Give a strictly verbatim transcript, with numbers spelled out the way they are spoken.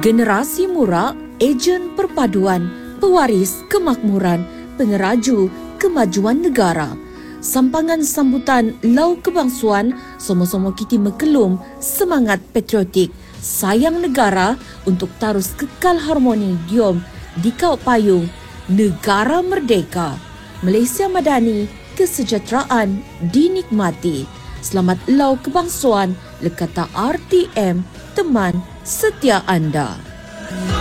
Generasi murak, ejen perpaduan, pewaris kemakmuran, pengeraju kemajuan negara. Sampangan sambutan Lau Kebangsuan, sama-sama kita mekelum semangat patriotik, sayang negara untuk terus kekal harmoni diom di kau payung negara merdeka. Malaysia Madani, kesejahteraan dinikmati. Selamat Lau Kebangsuan, lekata R T M, teman setia anda.